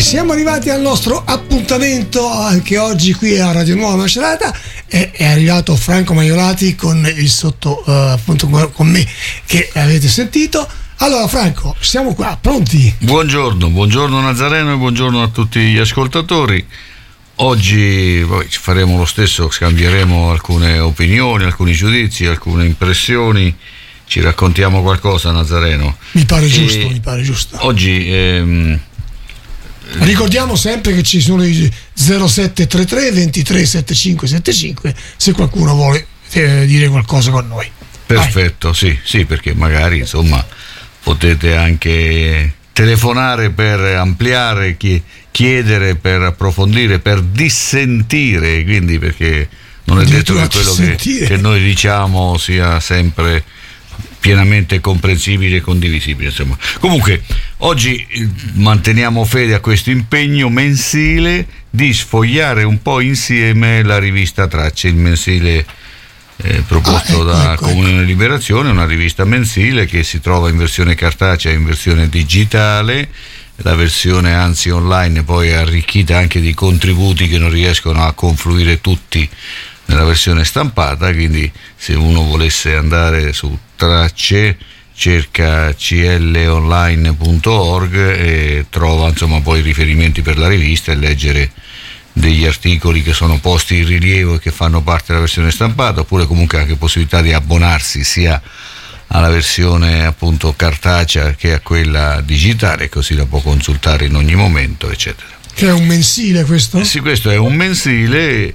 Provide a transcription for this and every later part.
siamo arrivati al nostro appuntamento anche oggi qui a Radio Nuova Macerata. È arrivato Franco Maiolati con il sotto appunto con me che avete sentito. Allora Franco, siamo qua, pronti? Buongiorno Nazareno e buongiorno a tutti gli ascoltatori. Oggi faremo lo stesso, scambieremo alcune opinioni, alcuni giudizi, alcune impressioni. Ci raccontiamo qualcosa, Nazareno? Mi pare giusto. Oggi ricordiamo sempre che ci sono i 0733 23 75 75 se qualcuno vuole dire qualcosa con noi. Perfetto, sì, perché magari insomma potete anche telefonare per ampliare, chiedere per approfondire, per dissentire, quindi perché non è detto che quello che noi diciamo sia sempre pienamente comprensibile e condivisibile, insomma. Comunque oggi manteniamo fede a questo impegno mensile di sfogliare un po' insieme la rivista Tracce, il mensile proposto da Comunione Liberazione, una rivista mensile che si trova in versione cartacea e in versione digitale. La versione anzi online poi è arricchita anche di contributi che non riescono a confluire tutti nella versione stampata, quindi se uno volesse andare su Tracce cerca clonline.org e trova insomma poi riferimenti per la rivista e leggere degli articoli che sono posti in rilievo e che fanno parte della versione stampata, oppure comunque anche possibilità di abbonarsi sia alla versione appunto cartacea che a quella digitale, così la può consultare in ogni momento, eccetera. Che è un mensile questo? Sì, questo è un mensile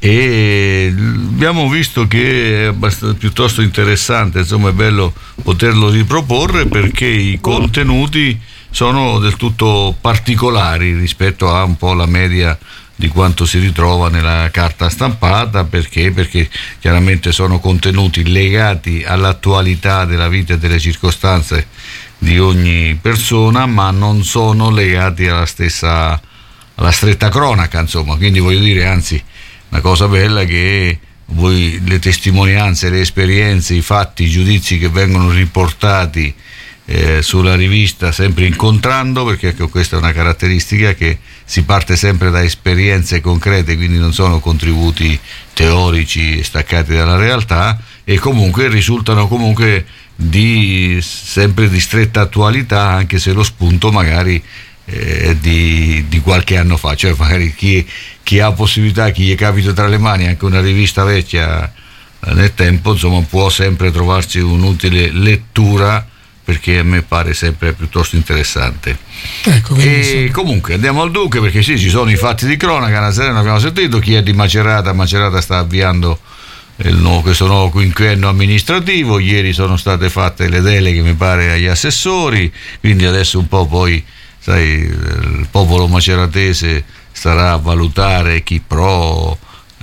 e abbiamo visto che è piuttosto interessante, insomma è bello poterlo riproporre perché i contenuti sono del tutto particolari rispetto a un po' la media di quanto si ritrova nella carta stampata. Perché chiaramente sono contenuti legati all'attualità della vita e delle circostanze di ogni persona, ma non sono legati alla stretta cronaca, insomma. Quindi voglio dire, anzi, una cosa bella che voi le testimonianze, le esperienze, i fatti, i giudizi che vengono riportati sulla rivista, sempre incontrando, perché ecco, questa è una caratteristica, che si parte sempre da esperienze concrete, quindi non sono contributi teorici staccati dalla realtà, e comunque risultano comunque sempre di stretta attualità, anche se lo spunto magari di qualche anno fa, cioè magari chi ha possibilità, chi gli capita tra le mani anche una rivista vecchia nel tempo, insomma può sempre trovarci un'utile lettura, perché a me pare sempre piuttosto interessante. Ecco, e comunque andiamo al dunque, perché sì, ci sono i fatti di cronaca. Nazareno, abbiamo sentito chi è di Macerata sta avviando questo nuovo quinquennio amministrativo. Ieri sono state fatte le deleghe, mi pare, agli assessori, quindi adesso un po' poi, sai, il popolo maceratese starà a valutare chi pro,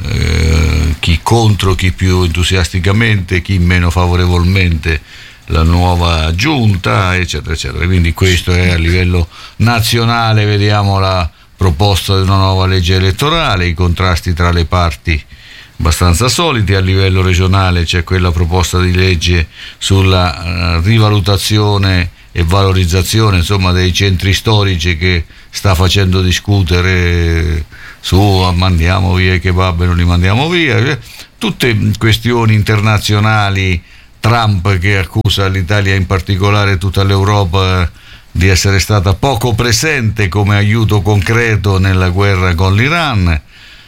chi contro, chi più entusiasticamente, chi meno favorevolmente la nuova giunta, eccetera eccetera. Quindi questo è a livello nazionale. Vediamo la proposta di una nuova legge elettorale, i contrasti tra le parti abbastanza soliti. A livello regionale c'è quella proposta di legge sulla rivalutazione e valorizzazione, insomma, dei centri storici, che sta facendo discutere su mandiamo via i kebab e non li mandiamo via, tutte questioni internazionali. Trump che accusa l'Italia, in particolare tutta l'Europa, di essere stata poco presente come aiuto concreto nella guerra con l'Iran.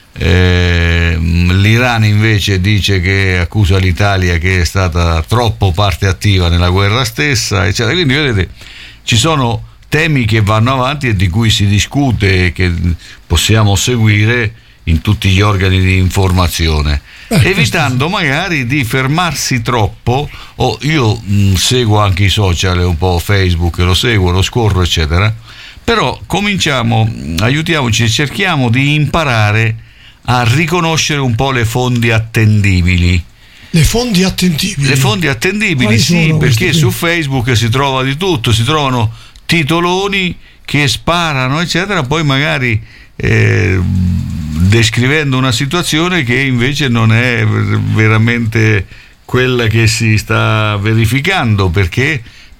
L'Iran invece dice che accusa l'Italia che è stata troppo parte attiva nella guerra stessa, eccetera. Quindi vedete, ci sono temi che vanno avanti e di cui si discute e che possiamo seguire in tutti gli organi di informazione, evitando magari di fermarsi troppo. Io seguo anche i social, un po' Facebook, lo seguo, lo scorro, eccetera, però aiutiamoci e cerchiamo di imparare a riconoscere un po' le fonti attendibili. Le fonti attendibili, sì, perché su Facebook si trova di tutto, si trovano titoloni che sparano, eccetera, poi magari descrivendo una situazione che invece non è veramente quella che si sta verificando, perché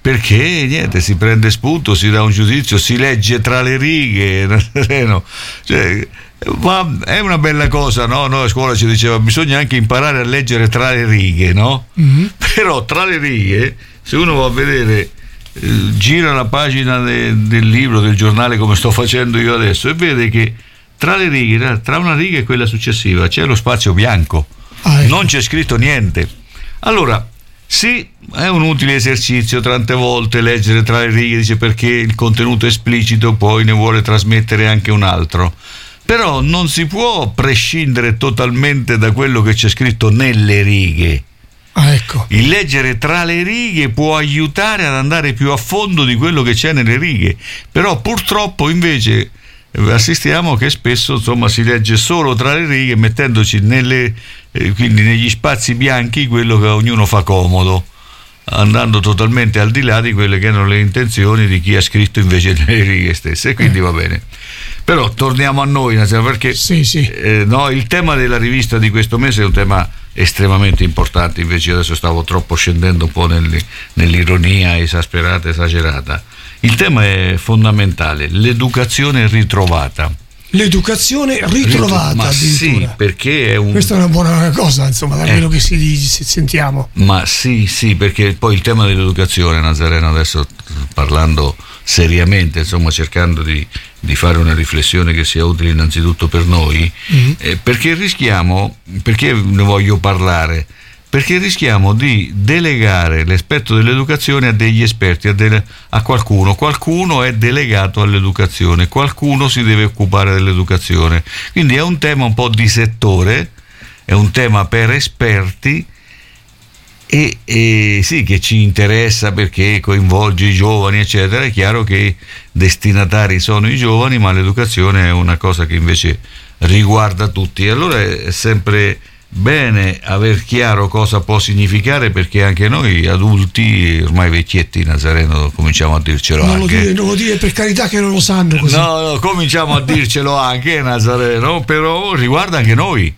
perché niente, si prende spunto, si dà un giudizio, si legge tra le righe, si prende spunto, si dà un giudizio, si legge tra le righe, cioè, ma è una bella cosa, no? Noi a scuola ci diceva bisogna anche imparare a leggere tra le righe, no? Però tra le righe, se uno va a vedere, gira la pagina del libro, del giornale, come sto facendo io adesso, e vede che tra le righe, tra una riga e quella successiva, c'è lo spazio bianco, non c'è scritto niente. Allora sì, è un utile esercizio tante volte leggere tra le righe, dice, perché il contenuto esplicito poi ne vuole trasmettere anche un altro, però non si può prescindere totalmente da quello che c'è scritto nelle righe. Ecco. Il leggere tra le righe può aiutare ad andare più a fondo di quello che c'è nelle righe, però purtroppo invece assistiamo che spesso, insomma, si legge solo tra le righe, mettendoci quindi negli spazi bianchi quello che a ognuno fa comodo, andando totalmente al di là di quelle che erano le intenzioni di chi ha scritto invece nelle righe stesse, e quindi va bene. Però torniamo a noi, perché sì. No, il tema della rivista di questo mese è un tema estremamente importante, invece adesso stavo troppo scendendo un po' nell'ironia esasperata, esagerata. Il tema è fondamentale, l'educazione ritrovata. L'educazione ritrovata, ma sì, perché questa è una buona cosa, insomma, da quello che sentiamo. Ma sì, perché poi il tema dell'educazione, Nazareno, adesso parlando seriamente, insomma, cercando di fare una riflessione che sia utile innanzitutto per noi, perché ne voglio parlare? Perché rischiamo di delegare l'aspetto dell'educazione a degli esperti, a qualcuno è delegato all'educazione, qualcuno si deve occupare dell'educazione, quindi è un tema un po' di settore, è un tema per esperti, e sì, che ci interessa perché coinvolge i giovani, eccetera. È chiaro che i destinatari sono i giovani, ma l'educazione è una cosa che invece riguarda tutti, e allora è sempre bene aver chiaro cosa può significare, perché anche noi adulti, ormai vecchietti, Nazareno, cominciamo a dircelo non anche. Non lo dire per carità, che non lo sanno così. No, cominciamo a dircelo anche, Nazareno, però riguarda anche noi,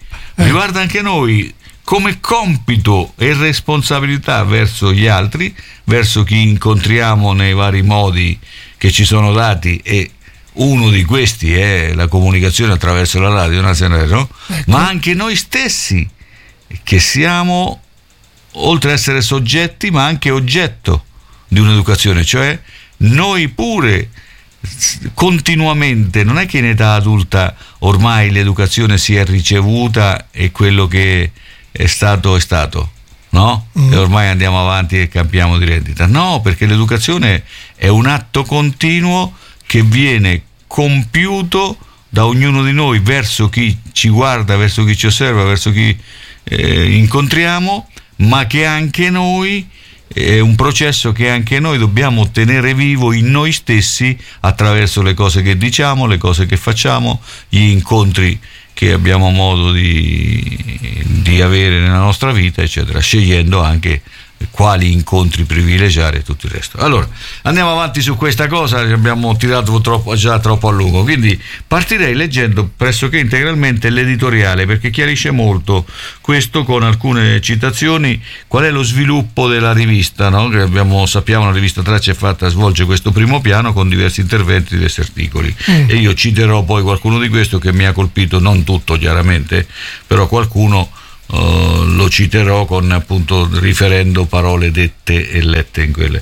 come compito e responsabilità verso gli altri, verso chi incontriamo nei vari modi che ci sono dati, e uno di questi è la comunicazione attraverso la radio, Nazareno, ecco. Ma anche noi stessi, che siamo, oltre ad essere soggetti, ma anche oggetto di un'educazione, cioè noi pure continuamente, non è che in età adulta ormai l'educazione si è ricevuta e quello che è stato, no? E ormai andiamo avanti e cambiamo di rendita. No, perché l'educazione è un atto continuo che viene compiuto da ognuno di noi verso chi ci guarda, verso chi ci osserva, verso chi incontriamo, ma che anche noi è un processo che anche noi dobbiamo tenere vivo in noi stessi attraverso le cose che diciamo, le cose che facciamo, gli incontri che abbiamo modo di avere nella nostra vita, eccetera, scegliendo anche quali incontri privilegiare e tutto il resto. Allora, andiamo avanti su questa cosa, abbiamo tirato già troppo a lungo, quindi partirei leggendo pressoché integralmente l'editoriale, perché chiarisce molto questo, con alcune citazioni, qual è lo sviluppo della rivista, no? Che sappiamo, la rivista Tracce è fatta, svolge questo primo piano con diversi interventi, diversi articoli, e io citerò poi qualcuno di questo che mi ha colpito, non tutto chiaramente, però qualcuno lo citerò con, appunto, riferendo parole dette e lette in quelle.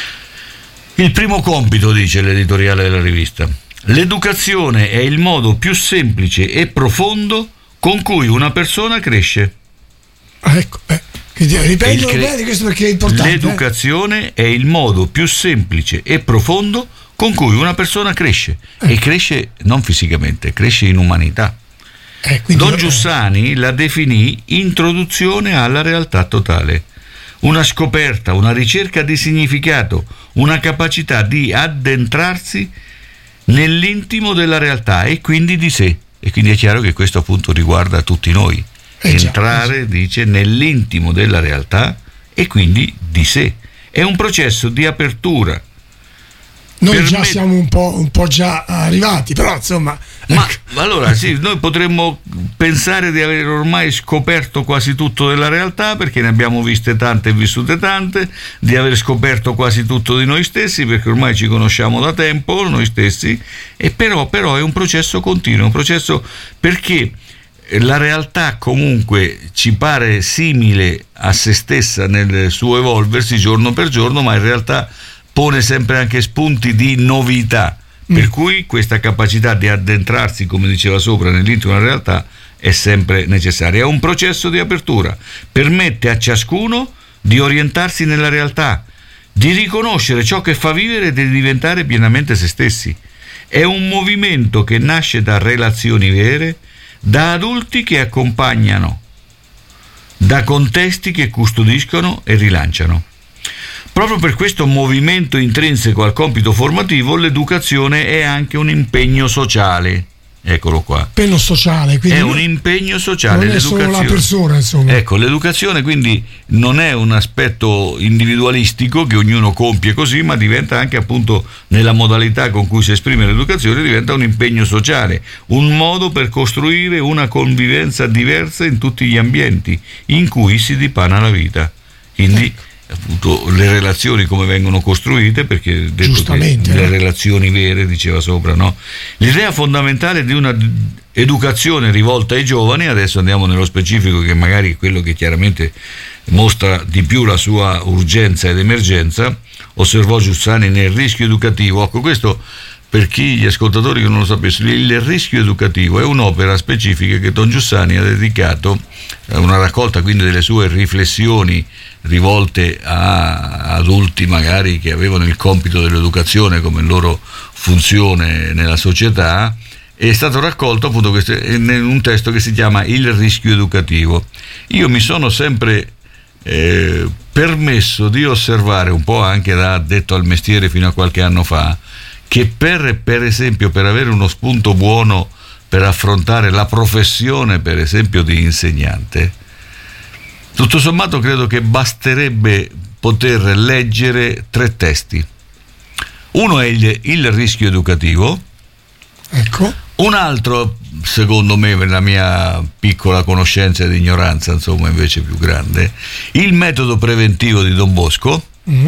Il primo compito, dice l'editoriale della rivista: l'educazione è il modo più semplice e profondo con cui una persona cresce. Ecco, ripeto bene questo perché è importante. L'educazione è il modo più semplice e profondo con cui una persona cresce, e cresce non fisicamente, cresce in umanità. Don Giussani la definì introduzione alla realtà totale, una scoperta, una ricerca di significato, una capacità di addentrarsi nell'intimo della realtà e quindi di sé. E quindi è chiaro che questo appunto riguarda tutti noi. Entrare, dice, nell'intimo della realtà e quindi di sé. È un processo di apertura Noi già siamo un po' già arrivati, però insomma. Ma allora sì, noi potremmo pensare di aver ormai scoperto quasi tutto della realtà, perché ne abbiamo viste tante e vissute tante, di aver scoperto quasi tutto di noi stessi, perché ormai ci conosciamo da tempo noi stessi, e però è un processo continuo, un processo, perché la realtà comunque ci pare simile a se stessa nel suo evolversi giorno per giorno, ma in realtà pone sempre anche spunti di novità, per cui questa capacità di addentrarsi, come diceva sopra, nell'intimo della realtà è sempre necessaria. È un processo di apertura, permette a ciascuno di orientarsi nella realtà, di riconoscere ciò che fa vivere e di diventare pienamente se stessi. È un movimento che nasce da relazioni vere, da adulti che accompagnano, da contesti che custodiscono e rilanciano. Proprio per questo movimento intrinseco al compito formativo, l'educazione è anche un impegno sociale. Eccolo qua. Impegno sociale, quindi è un impegno sociale. Non è solo la persona, insomma. Ecco, l'educazione quindi non è un aspetto individualistico che ognuno compie così, ma diventa anche, appunto, nella modalità con cui si esprime l'educazione, diventa un impegno sociale, un modo per costruire una convivenza diversa in tutti gli ambienti in cui si dipana la vita. Quindi appunto le relazioni come vengono costruite, perché detto che le relazioni vere, diceva sopra, no? L'idea fondamentale di una educazione rivolta ai giovani, adesso andiamo nello specifico, che magari è quello che chiaramente mostra di più la sua urgenza ed emergenza, osservò Giussani nel Rischio educativo. Ecco, questo per chi gli ascoltatori che non lo sapessero, il Rischio educativo è un'opera specifica che Don Giussani ha dedicato a una raccolta, quindi, delle sue riflessioni rivolte a adulti magari che avevano il compito dell'educazione come loro funzione nella società. È stato raccolto appunto in un testo che si chiama Il Rischio educativo. Io mi sono sempre permesso di osservare, un po' anche da addetto al mestiere fino a qualche anno fa, che per esempio per avere uno spunto buono per affrontare la professione, per esempio, di insegnante, tutto sommato credo che basterebbe poter leggere 3 testi. Uno è il Rischio educativo, ecco. Un altro, secondo me, per la mia piccola conoscenza ed ignoranza, insomma, invece più grande, Il metodo preventivo di Don Bosco,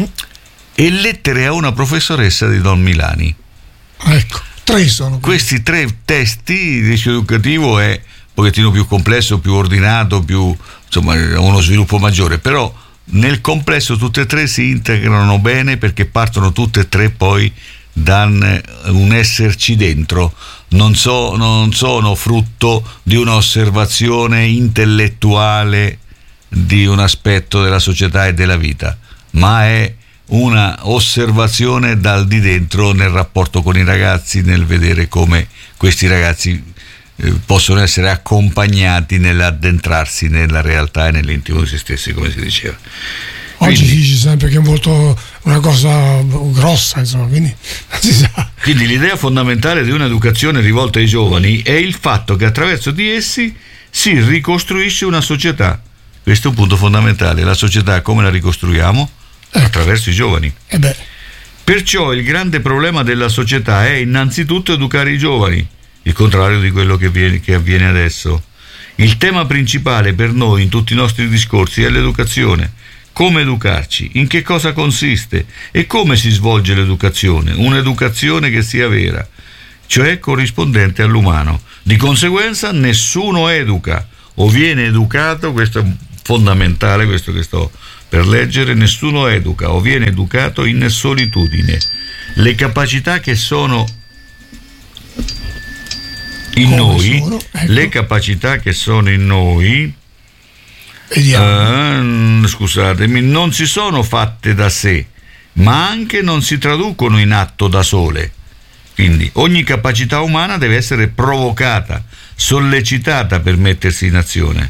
e Lettere a una professoressa di Don Milani. Ecco, 3 sono questi 3 testi. Il Rischio educativo è un pochettino più complesso, più ordinato, più, insomma, uno sviluppo maggiore, però nel complesso tutte e 3 si integrano bene, perché partono tutte e 3 poi da un esserci dentro, non sono frutto di un'osservazione intellettuale di un aspetto della società e della vita, ma è una osservazione dal di dentro nel rapporto con i ragazzi, nel vedere come questi ragazzi possono essere accompagnati nell'addentrarsi nella realtà e nell'intimo di se stessi, come si diceva. Oggi si dice sempre che è molto una cosa grossa, insomma, quindi non si sa. Quindi l'idea fondamentale di un'educazione rivolta ai giovani è il fatto che attraverso di essi si ricostruisce una società. Questo è un punto fondamentale. La società come la ricostruiamo? Attraverso i giovani. Perciò il grande problema della società è innanzitutto educare i giovani, il contrario di quello che avviene adesso. Il tema principale per noi in tutti i nostri discorsi è l'educazione. Come educarci, in che cosa consiste e come si svolge l'educazione, un'educazione che sia vera, cioè corrispondente all'umano. Di conseguenza nessuno educa o viene educato, questo è fondamentale, questo che sto per leggere, nessuno educa o viene educato in solitudine. Le capacità che sono in noi, le capacità che sono in noi, scusatemi, non si sono fatte da sé, ma anche non si traducono in atto da sole. Quindi ogni capacità umana deve essere provocata, sollecitata per mettersi in azione.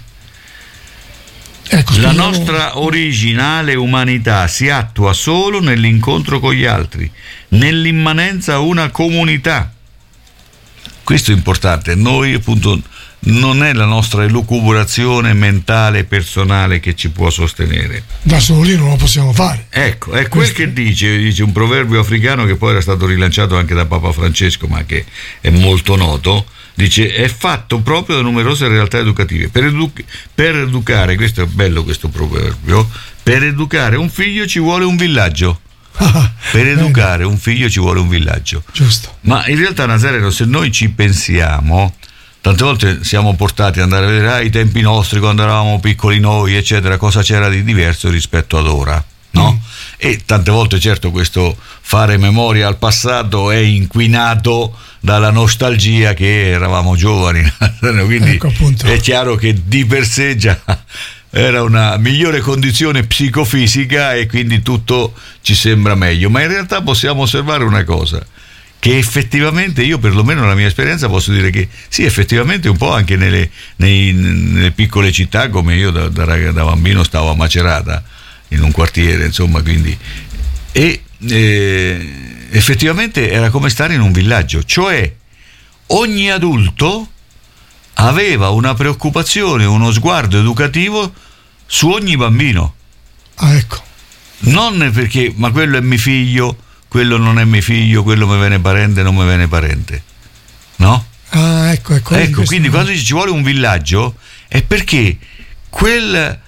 La nostra originale umanità si attua solo nell'incontro con gli altri, nell'immanenza a una comunità. Questo è importante. Noi appunto non è la nostra elucubrazione mentale personale che ci può sostenere. Da soli non lo possiamo fare. Ecco, è quel che dice un proverbio africano che poi era stato rilanciato anche da Papa Francesco, ma che è molto noto. Dice: è fatto proprio da numerose realtà educative. Per educare, questo è bello questo proverbio, per educare un figlio ci vuole un villaggio. Per educare un figlio ci vuole un villaggio. Giusto. Ma in realtà, Nazareno, se noi ci pensiamo, tante volte siamo portati ad andare a vedere ai tempi nostri, quando eravamo piccoli noi, eccetera, cosa c'era di diverso rispetto ad ora, no? E tante volte, certo, questo fare memoria al passato è inquinato dalla nostalgia che eravamo giovani, quindi ecco, è chiaro che di per sé già era una migliore condizione psicofisica e quindi tutto ci sembra meglio. Ma in realtà possiamo osservare una cosa, che effettivamente, io perlomeno nella mia esperienza posso dire che sì, effettivamente un po' anche nelle piccole città, come io da bambino stavo a Macerata, in un quartiere, insomma, quindi effettivamente era come stare in un villaggio, cioè ogni adulto aveva una preoccupazione, uno sguardo educativo su ogni bambino. Ecco. Non perché, ma quello è mio figlio, quello non è mio figlio, quello mi viene parente, non mi viene parente, no? Ecco, quindi quando ci vuole un villaggio è perché quella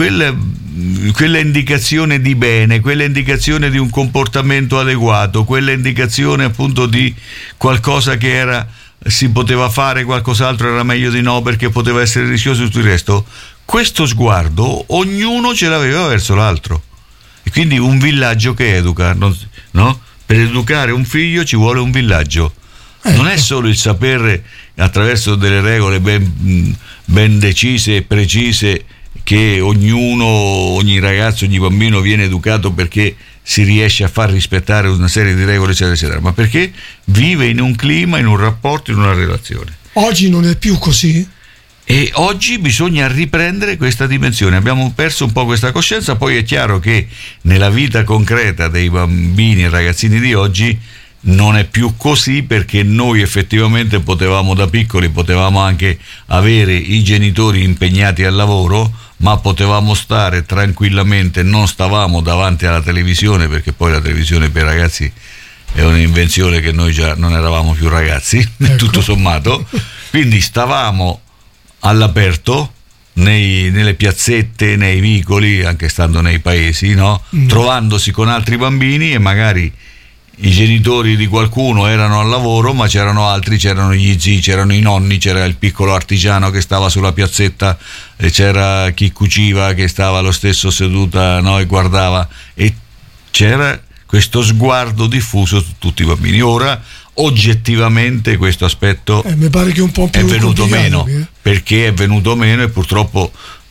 indicazione di bene, quella indicazione di un comportamento adeguato, quella indicazione appunto di qualcosa che si poteva fare, qualcos'altro era meglio di no perché poteva essere rischioso e tutto il resto, questo sguardo ognuno ce l'aveva verso l'altro. E quindi un villaggio che educa, no? Per educare un figlio ci vuole un villaggio. Non è solo il sapere attraverso delle regole ben decise e precise che ogni ragazzo, ogni bambino viene educato perché si riesce a far rispettare una serie di regole, eccetera, eccetera, ma perché vive in un clima, in un rapporto, in una relazione. Oggi non è più così? E oggi bisogna riprendere questa dimensione. Abbiamo perso un po' questa coscienza. Poi è chiaro che nella vita concreta dei bambini e ragazzini di oggi non è più così, perché noi effettivamente da piccoli potevamo anche avere i genitori impegnati al lavoro, ma potevamo stare tranquillamente, non stavamo davanti alla televisione, perché poi la televisione per i ragazzi è un'invenzione che noi già non eravamo più ragazzi, ecco. Tutto sommato, quindi stavamo all'aperto nelle piazzette, nei vicoli, anche stando nei paesi, no? Trovandosi con altri bambini, e magari i genitori di qualcuno erano al lavoro, ma c'erano altri, c'erano gli zii, c'erano i nonni, c'era il piccolo artigiano che stava sulla piazzetta, e c'era chi cuciva che stava lo stesso seduta, no? E guardava, e c'era questo sguardo diffuso su tutti i bambini. Ora oggettivamente questo aspetto mi pare che un po' più è venuto meno, perché è venuto meno, e purtroppo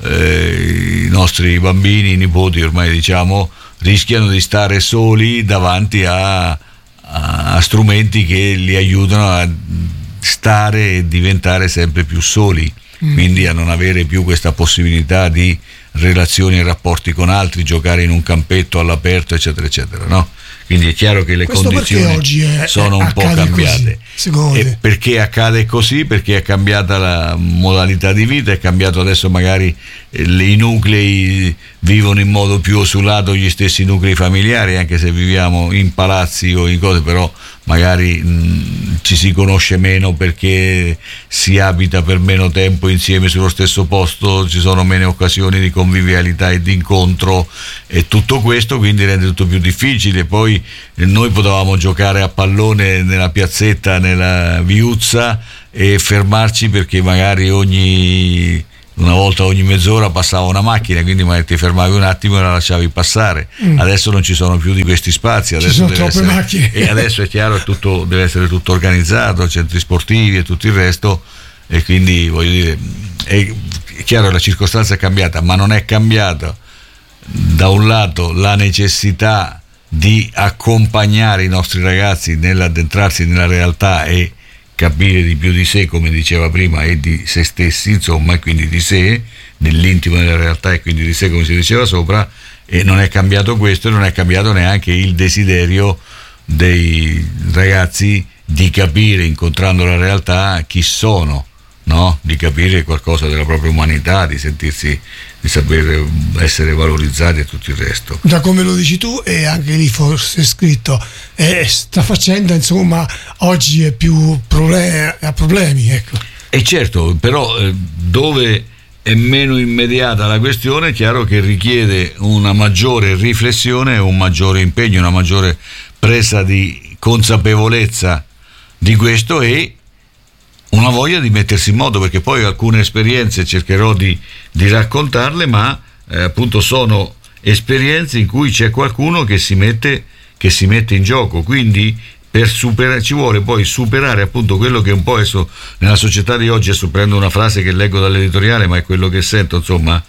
i nostri bambini, i nipoti ormai, diciamo, rischiano di stare soli davanti a strumenti che li aiutano a stare e diventare sempre più soli, quindi a non avere più questa possibilità di relazioni e rapporti con altri, giocare in un campetto all'aperto, eccetera, eccetera, no? Quindi è chiaro che le condizioni oggi sono un po' cambiate. Così, e perché accade così? Perché è cambiata la modalità di vita, è cambiato adesso, magari i nuclei vivono in modo più osulato, gli stessi nuclei familiari, anche se viviamo in palazzi o in cose, però magari ci si conosce meno perché si abita per meno tempo insieme sullo stesso posto, ci sono meno occasioni di convivialità e di incontro, e tutto questo quindi rende tutto più difficile. Poi noi potevamo giocare a pallone nella piazzetta, nella viuzza, e fermarci perché magari una volta ogni mezz'ora passava una macchina, quindi magari ti fermavi un attimo e la lasciavi passare. Adesso non ci sono più di questi spazi, adesso ci sono troppe macchine, e adesso è chiaro che deve essere tutto organizzato, centri sportivi e tutto il resto, e quindi voglio dire, è chiaro che la circostanza è cambiata, ma non è cambiata da un lato la necessità di accompagnare i nostri ragazzi nell'addentrarsi nella realtà e capire di più di sé, come diceva prima, e di se stessi, insomma, e quindi di sé nell'intimo della realtà, e quindi di sé, come si diceva sopra. E non è cambiato questo, e non è cambiato neanche il desiderio dei ragazzi di capire, incontrando la realtà, chi sono, no? Di capire qualcosa della propria umanità, di sentirsi, di saper essere valorizzati e tutto il resto. Da come lo dici tu, e anche lì forse è scritto, sta faccenda insomma oggi è più a problemi, ecco. E certo, però dove è meno immediata la questione, è chiaro che richiede una maggiore riflessione, un maggiore impegno, una maggiore presa di consapevolezza di questo e una voglia di mettersi in moto, perché poi alcune esperienze cercherò di raccontarle, ma appunto sono esperienze in cui c'è qualcuno che si mette in gioco, quindi per ci vuole poi superare appunto quello che un po' adesso nella società di oggi, adesso prendo una frase che leggo dall'editoriale ma è quello che sento, insomma,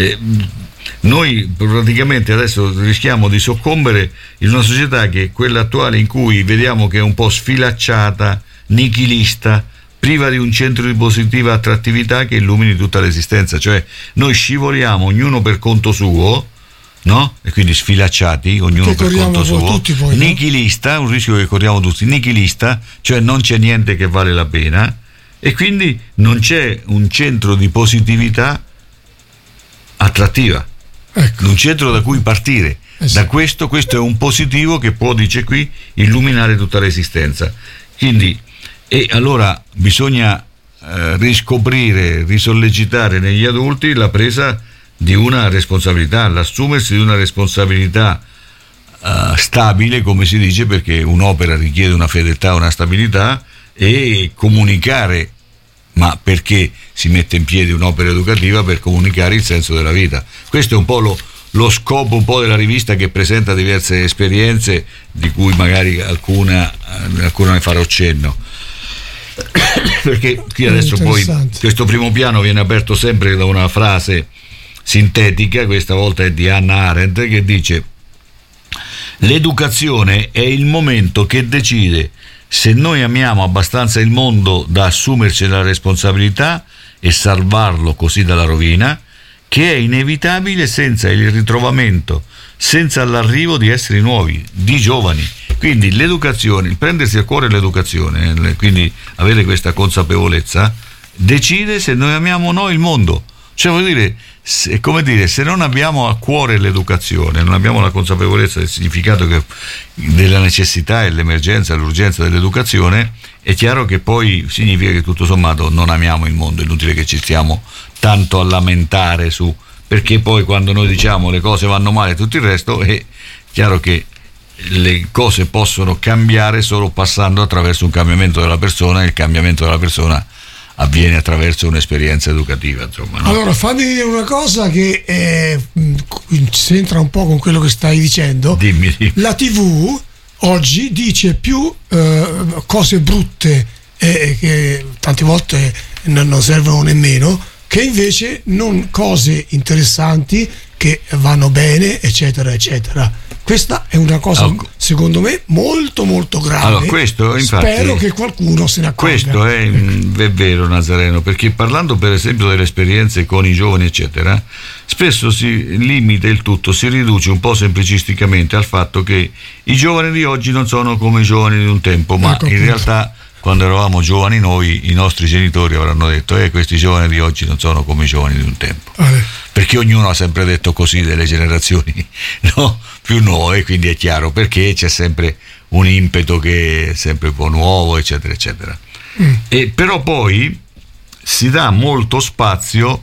noi praticamente adesso rischiamo di soccombere in una società che è quella attuale, in cui vediamo che è un po' sfilacciata, nichilista, priva di un centro di positiva attrattività che illumini tutta l'esistenza, cioè noi scivoliamo ognuno per conto suo, no? E quindi sfilacciati, ognuno per conto suo, poi, nichilista, un rischio che corriamo tutti, nichilista, cioè non c'è niente che vale la pena e quindi non c'è un centro di positività attrattiva, ecco, un centro da cui partire. Da questo è un positivo che può, dice qui, illuminare tutta l'esistenza. Quindi, e allora bisogna riscoprire, risollecitare negli adulti la presa di una responsabilità, l'assumersi di una responsabilità stabile, come si dice, perché un'opera richiede una fedeltà, una stabilità, e comunicare. Ma perché si mette in piedi un'opera educativa? Per comunicare il senso della vita. Questo è un po' lo scopo un po' della rivista, che presenta diverse esperienze di cui magari alcuna ne farò cenno. Perché qui adesso poi questo primo piano viene aperto sempre da una frase sintetica, questa volta è di Hannah Arendt, che dice: l'educazione è il momento che decide se noi amiamo abbastanza il mondo da assumerci la responsabilità e salvarlo così dalla rovina, che è inevitabile senza il ritrovamento, senza l'arrivo di esseri nuovi, di giovani. Quindi l'educazione, il prendersi a cuore l'educazione, quindi avere questa consapevolezza, decide se noi amiamo o no il mondo. Cioè, vuol dire, è come dire, se non abbiamo a cuore l'educazione, non abbiamo la consapevolezza del significato della necessità e l'emergenza, l'urgenza dell'educazione, è chiaro che poi significa che tutto sommato non amiamo il mondo. È inutile che ci stiamo tanto a lamentare su, perché poi quando noi diciamo le cose vanno male e tutto il resto, è chiaro che le cose possono cambiare solo passando attraverso un cambiamento della persona, e il cambiamento della persona avviene attraverso un'esperienza educativa, insomma, no? Allora fammi dire una cosa che c'entra un po' con quello che stai dicendo. Dimmi. La TV oggi dice più cose brutte che tante volte non servono nemmeno, che invece non cose interessanti che vanno bene, eccetera eccetera. Questa è una cosa, secondo me, molto molto grave. Allora, questo, infatti, spero che qualcuno se ne accorga. Questo è vero, Nazareno, perché parlando per esempio delle esperienze con i giovani eccetera, spesso si limita il tutto, si riduce un po' semplicisticamente al fatto che i giovani di oggi non sono come i giovani di un tempo, ma in realtà quando eravamo giovani noi, i nostri genitori avranno detto questi giovani di oggi non sono come i giovani di un tempo, perché ognuno ha sempre detto così delle generazioni, no? Più nuove, quindi è chiaro perché c'è sempre un impeto che è sempre un po' nuovo, eccetera eccetera. E però poi si dà molto spazio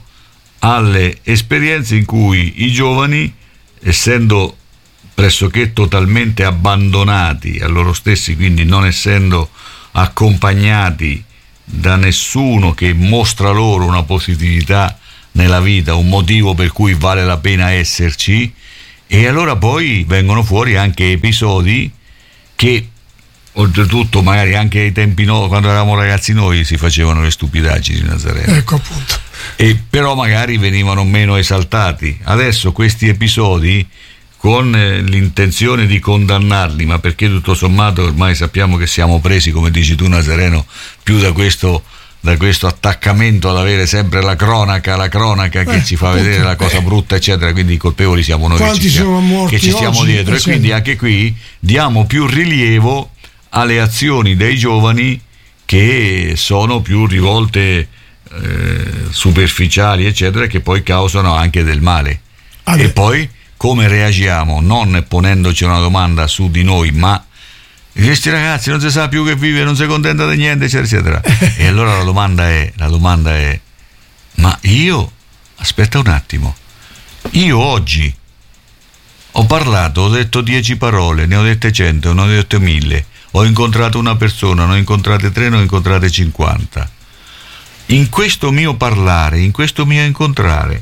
alle esperienze in cui i giovani, essendo pressoché totalmente abbandonati a loro stessi, quindi non essendo accompagnati da nessuno che mostra loro una positività nella vita, un motivo per cui vale la pena esserci, e allora poi vengono fuori anche episodi che oltretutto magari anche ai tempi quando eravamo ragazzi noi si facevano le stupidaggini di Nazareno, ecco appunto, e però magari venivano meno esaltati. Adesso questi episodi, con l'intenzione di condannarli, ma perché tutto sommato ormai sappiamo che siamo presi, come dici tu Nazareno, più da questo attaccamento ad avere sempre la cronaca che ci fa vedere la cosa brutta eccetera, quindi i colpevoli siamo noi che ci stiamo dietro, e quindi anche qui diamo più rilievo alle azioni dei giovani che sono più rivolte superficiali eccetera, che poi causano anche del male. E poi come reagiamo, non ponendoci una domanda su di noi, ma questi ragazzi non si sa più che vive, non si contenta di niente eccetera eccetera. E allora la domanda è ma io, aspetta un attimo, io oggi ho parlato, ho detto 10 parole, ne ho dette 100, ne ho dette 1000, ho incontrato una persona, ne ho incontrate 3, ne ho incontrate 50. In questo mio parlare, in questo mio incontrare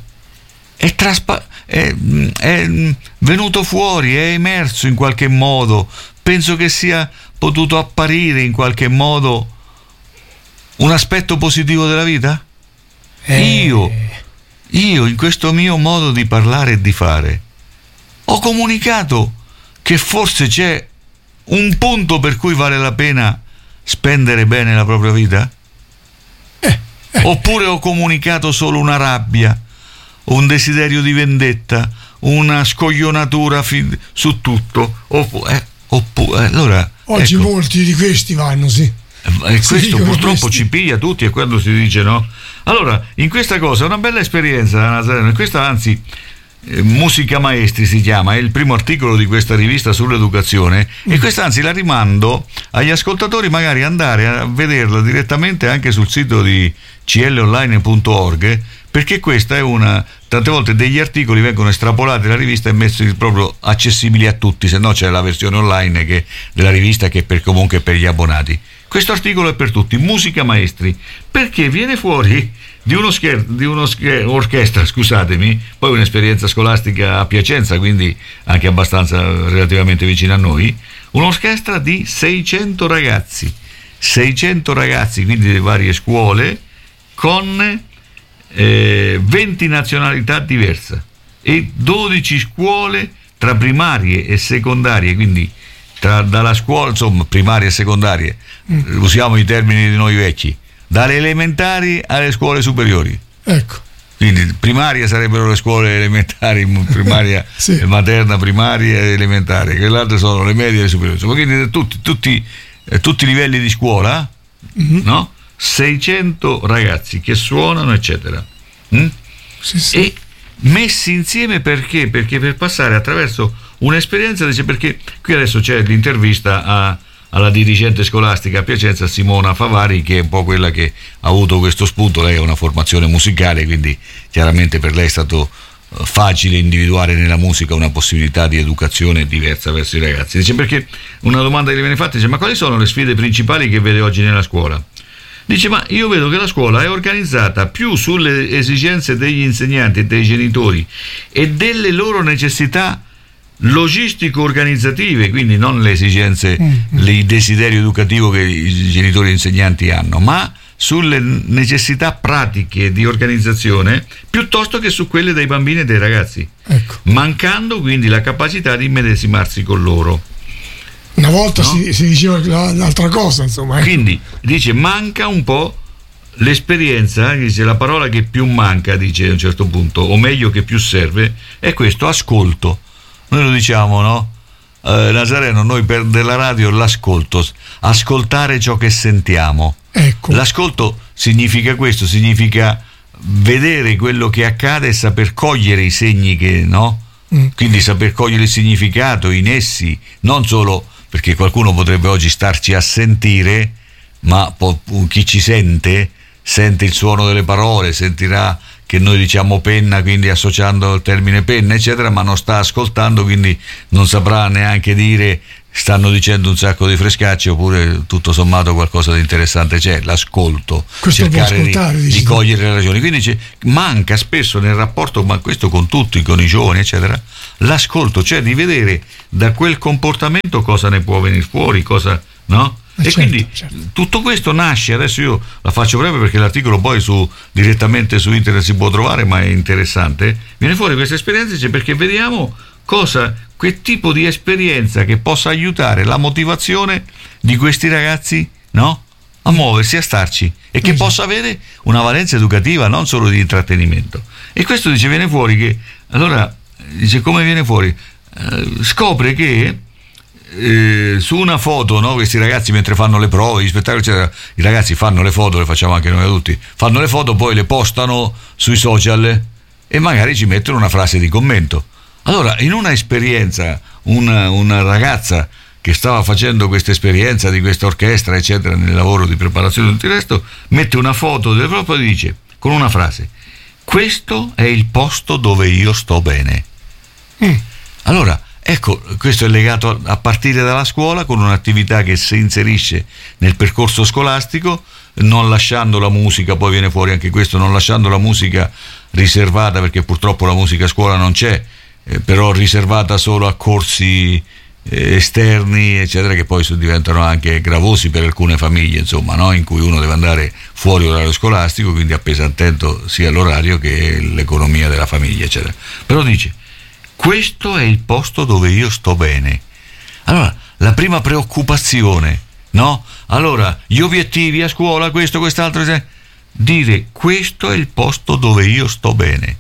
è venuto fuori, è emerso in qualche modo, penso che sia potuto apparire in qualche modo un aspetto positivo della vita? Io in questo mio modo di parlare e di fare ho comunicato che forse c'è un punto per cui vale la pena spendere bene la propria vita? Oppure ho comunicato solo una rabbia, un desiderio di vendetta, una scoglionatura su tutto? Oppure allora oggi molti di questi vanno, sì. E questo purtroppo ci piglia tutti, e quando si dice no. Allora, in questa cosa è una bella esperienza, Nazareno, e questa anzi Musica Maestri si chiama, è il primo articolo di questa rivista sull'educazione, e questa anzi la rimando agli ascoltatori magari andare a vederla direttamente anche sul sito di clonline.org, perché questa è una, tante volte degli articoli vengono estrapolati dalla rivista e messi proprio accessibili a tutti, se no c'è la versione online della rivista che comunque per gli abbonati. Questo articolo è per tutti, Musica Maestri, perché viene fuori di un'orchestra, scusatemi, poi un'esperienza scolastica a Piacenza, quindi anche abbastanza relativamente vicina a noi, un'orchestra di 600 ragazzi, quindi di varie scuole, con 20 nazionalità diverse e 12 scuole tra primarie e secondarie, quindi dalla scuola, insomma, primarie e secondarie, usiamo i termini di noi vecchi, dalle elementari alle scuole superiori. Ecco. Quindi primaria sarebbero le scuole elementari, primaria sì. Materna, primaria e elementare, che le altre sono le medie e le superiori. Quindi tutti i livelli di scuola, no? 600 ragazzi che suonano, eccetera. Sì. E messi insieme perché? Perché per passare attraverso un'esperienza, perché qui adesso c'è l'intervista alla dirigente scolastica a Piacenza, Simona Favari, che è un po' quella che ha avuto questo spunto. Lei ha una formazione musicale, quindi chiaramente per lei è stato facile individuare nella musica una possibilità di educazione diversa verso i ragazzi. Dice, perché una domanda che le viene fatta, dice: ma quali sono le sfide principali che vede oggi nella scuola? Dice: ma io vedo che la scuola è organizzata più sulle esigenze degli insegnanti e dei genitori e delle loro necessità logistico-organizzative, quindi non le esigenze, il desiderio educativo che i genitori e gli insegnanti hanno, ma sulle necessità pratiche di organizzazione piuttosto che su quelle dei bambini e dei ragazzi, ecco. Mancando quindi la capacità di immedesimarsi con loro. Una volta no? si diceva un'altra cosa, insomma. Quindi dice: manca un po' l'esperienza, dice la parola che più manca, dice a un certo punto, o meglio che più serve, è questo ascolto. Noi lo diciamo, no? Nazareno, noi della radio l'ascolto, ascoltare ciò che sentiamo. Ecco. L'ascolto significa questo, significa vedere quello che accade e saper cogliere i segni che, no? Quindi saper cogliere il significato in essi, non solo perché qualcuno potrebbe oggi starci a sentire, ma chi ci sente il suono delle parole, sentirà che noi diciamo penna, quindi associando il termine penna eccetera, ma non sta ascoltando, quindi non saprà neanche dire stanno dicendo un sacco di frescacce oppure tutto sommato qualcosa di interessante c'è. L'ascolto, questo cercare di cogliere le ragioni, quindi manca spesso nel rapporto, ma questo con tutti, con i giovani eccetera, l'ascolto, cioè di vedere da quel comportamento cosa ne può venire fuori, cosa, no? E certo, quindi tutto questo nasce, adesso io la faccio breve perché l'articolo poi direttamente su internet si può trovare, ma è interessante, viene fuori questa esperienza perché vediamo quel tipo di esperienza che possa aiutare la motivazione di questi ragazzi, no? A muoversi, a starci, e che possa avere una valenza educativa, non solo di intrattenimento. E questo viene fuori che, allora, come viene fuori? Scopre che su una foto, no, questi ragazzi mentre fanno le prove, gli spettacoli eccetera, i ragazzi fanno le foto, le facciamo anche noi adulti, fanno le foto, poi le postano sui social e magari ci mettono una frase di commento. Allora, in una esperienza, una ragazza che stava facendo questa esperienza di questa orchestra eccetera, nel lavoro di preparazione di tutto il resto, mette una foto del proprio e dice con una frase: questo è il posto dove io sto bene. Allora, ecco, questo è legato a partire dalla scuola, con un'attività che si inserisce nel percorso scolastico, non lasciando la musica, poi viene fuori anche questo, non lasciando la musica riservata, perché purtroppo la musica a scuola non c'è, però riservata solo a corsi esterni eccetera, che poi diventano anche gravosi per alcune famiglie, insomma, no? In cui uno deve andare fuori orario scolastico, quindi appesantendo sia l'orario che l'economia della famiglia eccetera. Però dice: questo è il posto dove io sto bene. Allora, la prima preoccupazione, no? Allora, gli obiettivi a scuola, questo, quest'altro, dire questo è il posto dove io sto bene.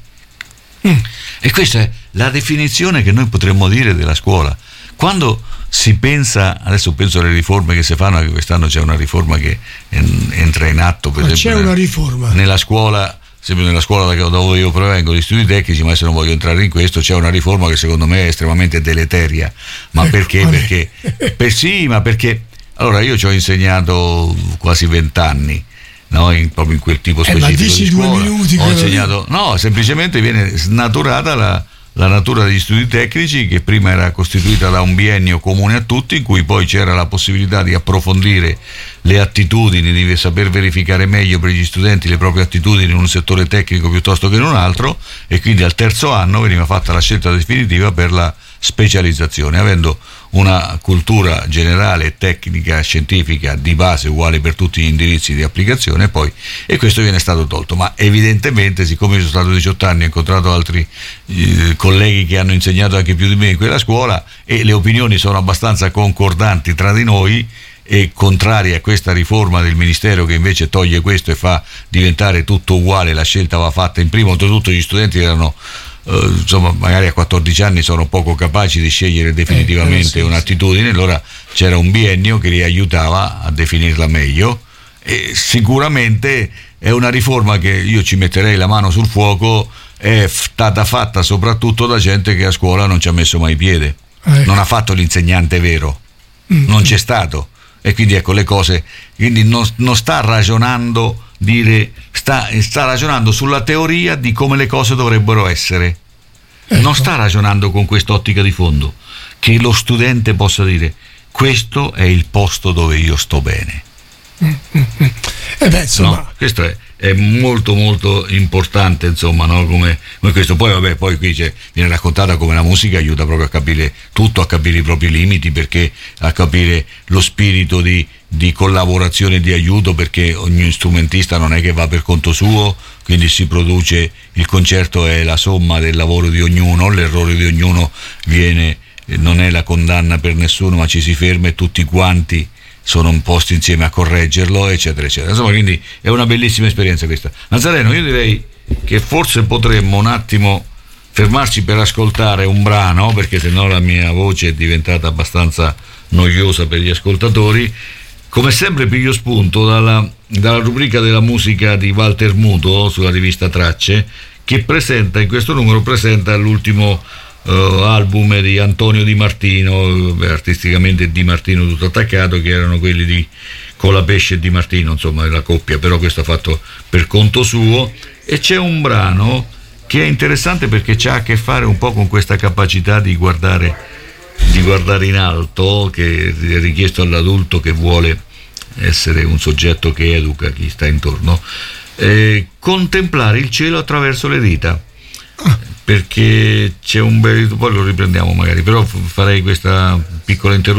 E questa è la definizione che noi potremmo dire della scuola. Quando si pensa, adesso penso alle riforme che si fanno, anche quest'anno c'è una riforma che entra in atto, per esempio, c'è una riforma nella scuola, sempre nella scuola da dove io provengo, gli studi tecnici, ma adesso non voglio entrare in questo, c'è una riforma che secondo me è estremamente deleteria. Ma perché? Sì, ma perché allora io ci ho insegnato quasi 20 anni, no? Proprio in quel tipo specifico di scuola. 2 minuti ho insegnato, no, semplicemente viene snaturata la natura degli studi tecnici, che prima era costituita da un biennio comune a tutti, in cui poi c'era la possibilità di approfondire le attitudini, di saper verificare meglio per gli studenti le proprie attitudini in un settore tecnico piuttosto che in un altro, e quindi al terzo anno veniva fatta la scelta definitiva per la specializzazione, avendo una cultura generale, tecnica, scientifica di base uguale per tutti gli indirizzi di applicazione, e questo viene stato tolto. Ma evidentemente, siccome io sono stato 18 anni, ho incontrato altri colleghi che hanno insegnato anche più di me in quella scuola, e le opinioni sono abbastanza concordanti tra di noi e contrarie a questa riforma del Ministero, che invece toglie questo e fa diventare tutto uguale. La scelta va fatta in primo, oltretutto gli studenti erano insomma, magari a 14 anni sono poco capaci di scegliere definitivamente un'attitudine, allora c'era un biennio che li aiutava a definirla meglio, e sicuramente è una riforma che io ci metterei la mano sul fuoco, è stata fatta soprattutto da gente che a scuola non ci ha messo mai piede, non ha fatto l'insegnante vero, non c'è stato, e quindi ecco le cose, quindi non sta ragionando, sta ragionando sulla teoria di come le cose dovrebbero essere, non sta ragionando con quest'ottica di fondo, che lo studente possa dire questo è il posto dove io sto bene. Insomma, no? Questo è molto molto importante, insomma, no? Come questo. Poi qui viene raccontata come la musica aiuta proprio a capire tutto, a capire i propri limiti, perché a capire lo spirito di collaborazione e di aiuto, perché ogni strumentista non è che va per conto suo, quindi si produce, il concerto è la somma del lavoro di ognuno, l'errore di ognuno non è la condanna per nessuno, ma ci si ferma e tutti quanti sono posti insieme a correggerlo, eccetera eccetera. Insomma, quindi è una bellissima esperienza questa. Nazareno, io direi che forse potremmo un attimo fermarci per ascoltare un brano, perché sennò la mia voce è diventata abbastanza noiosa per gli ascoltatori. Come sempre piglio spunto dalla rubrica della musica di Walter Muto sulla rivista Tracce, che presenta in questo numero l'ultimo album di Antonio Di Martino, artisticamente Di Martino tutto attaccato, che erano quelli di Colapesce e Di Martino, insomma la coppia, però questo è fatto per conto suo. E c'è un brano che è interessante perché c'ha a che fare un po' con questa capacità di guardare in alto, che è richiesto all'adulto che vuole essere un soggetto che educa chi sta intorno, contemplare il cielo attraverso le dita, perché c'è un bel, poi lo riprendiamo magari, però farei questa piccola interruzione